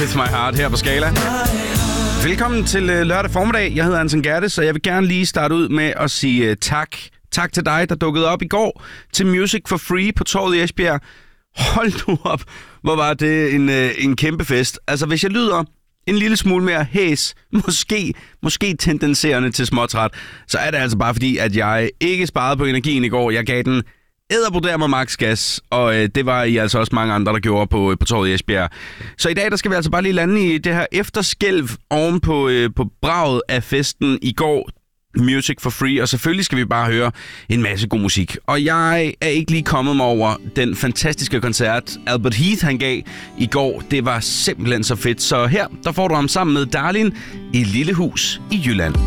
With My Heart her på Skala. Velkommen til lørdag formiddag. Jeg hedder Anton Gerdes, og jeg vil gerne lige starte ud med at sige tak. Tak til dig, der dukkede op i går til Music for Free på Torvet i Esbjerg. Hold nu op, hvor var det en kæmpe fest. Altså, hvis jeg lyder en lille smule mere hæs, måske tendenserende til småtræt, så er det altså bare fordi, at jeg ikke sparede på energien i går. Jeg gav den edderbroder med max gas, og det var I altså også mange andre, der gjorde på Torvet i Esbjerg. Så i dag, der skal vi altså bare lige lande i det her efterskælv oven på braget af festen i går. Music for Free, og selvfølgelig skal vi bare høre en masse god musik. Og jeg er ikke lige kommet mig over den fantastiske koncert, Albert Heath han gav i går. Det var simpelthen så fedt. Så her, der får du ham sammen med Darlin i Lille Hus i Jylland.